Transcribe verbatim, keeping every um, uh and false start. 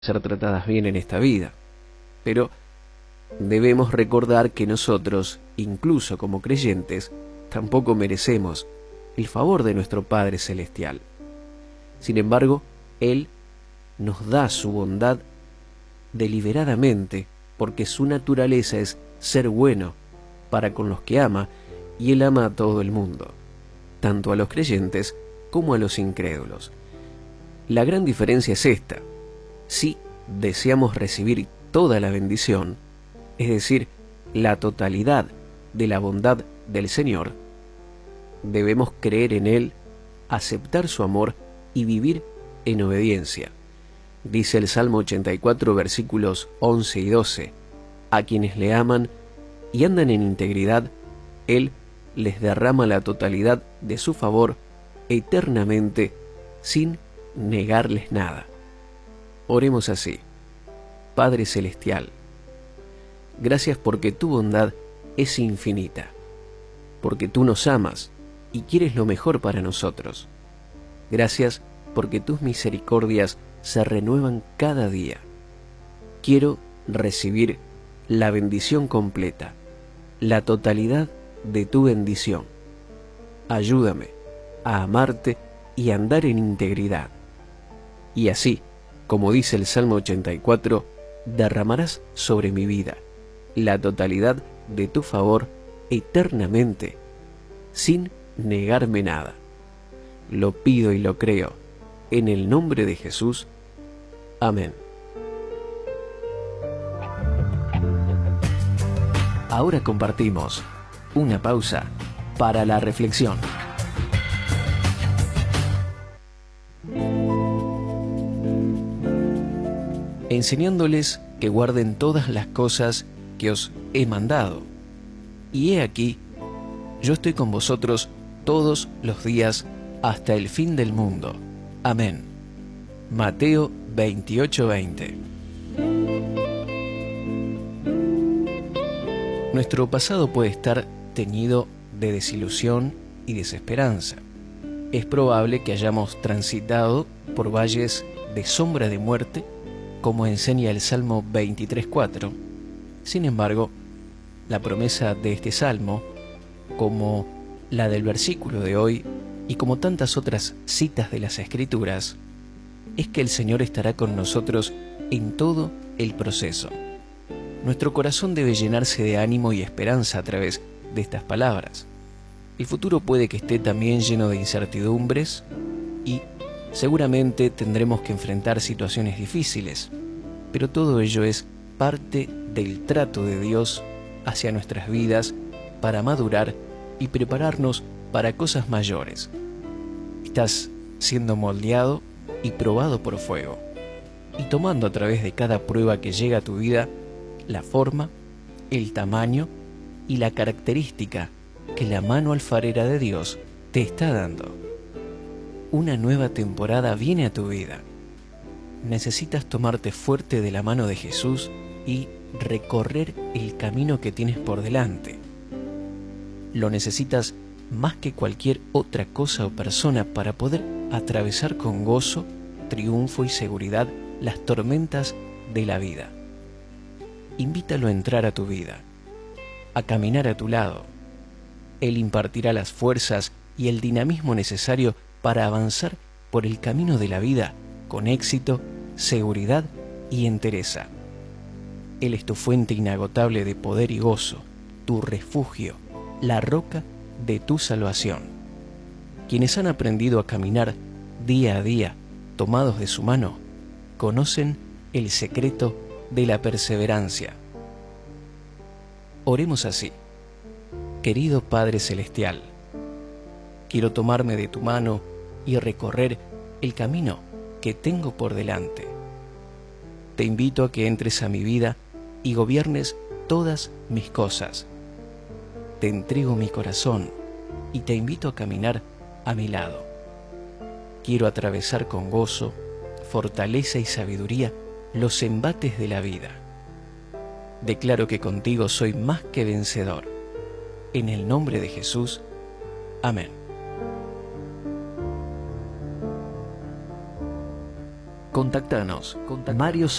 ser tratadas bien en esta vida, pero debemos recordar que nosotros, incluso como creyentes, tampoco merecemos el favor de nuestro Padre Celestial. Sin embargo, Él nos da su bondad deliberadamente, porque su naturaleza es ser bueno para con los que ama, y Él ama a todo el mundo, tanto a los creyentes como a los incrédulos. La gran diferencia es esta: si deseamos recibir toda la bendición, es decir, la totalidad de la bondad del Señor, debemos creer en Él, aceptar su amor y vivir en obediencia. Dice el Salmo ochenta y cuatro, versículos once y doce, a quienes le aman y andan en integridad, Él les derrama la totalidad de su favor eternamente, sin negarles nada. Oremos así: Padre Celestial, gracias porque tu bondad es infinita, porque tú nos amas y quieres lo mejor para nosotros. Gracias porque tus misericordias se renuevan cada día. Quiero recibir la bendición completa, la totalidad de tu bendición. Ayúdame a amarte y a andar en integridad. Y así, como dice el Salmo ochenta y cuatro, derramarás sobre mi vida la totalidad de tu favor eternamente, sin negarme nada. Lo pido y lo creo, en el nombre de Jesús. Amén. Ahora compartimos una pausa para la reflexión. Enseñándoles que guarden todas las cosas que os he mandado. Y he aquí, yo estoy con vosotros todos los días hasta el fin del mundo. Amén. Mateo veintiocho veinte. Nuestro pasado puede estar teñido de desilusión y desesperanza. Es probable que hayamos transitado por valles de sombra de muerte, como enseña el Salmo veintitrés cuatro. Sin embargo, la promesa de este Salmo, como la del versículo de hoy y como tantas otras citas de las Escrituras, es que el Señor estará con nosotros en todo el proceso. Nuestro corazón debe llenarse de ánimo y esperanza a través de estas palabras. El futuro puede que esté también lleno de incertidumbres y seguramente tendremos que enfrentar situaciones difíciles, pero todo ello es parte del trato de Dios hacia nuestras vidas para madurar y prepararnos para cosas mayores. Estás siendo moldeado y probado por fuego, y tomando a través de cada prueba que llega a tu vida la forma, el tamaño y la característica que la mano alfarera de Dios te está dando. Una nueva temporada viene a tu vida. Necesitas tomarte fuerte de la mano de Jesús y recorrer el camino que tienes por delante. Lo necesitas más que cualquier otra cosa o persona para poder atravesar con gozo, triunfo y seguridad las tormentas de la vida. Invítalo a entrar a tu vida, a caminar a tu lado. Él impartirá las fuerzas y el dinamismo necesario para avanzar por el camino de la vida con éxito, seguridad y entereza. Él es tu fuente inagotable de poder y gozo, tu refugio, la roca de tu salvación. Quienes han aprendido a caminar día a día, tomados de su mano, conocen el secreto de la perseverancia. Oremos así: querido Padre Celestial, quiero tomarme de tu mano y recorrer el camino que tengo por delante. Te invito a que entres a mi vida y gobiernes todas mis cosas. Te entrego mi corazón y te invito a caminar a mi lado. Quiero atravesar con gozo, fortaleza y sabiduría los embates de la vida. Declaro que contigo soy más que vencedor. En el nombre de Jesús. Amén. Contactanos. Mario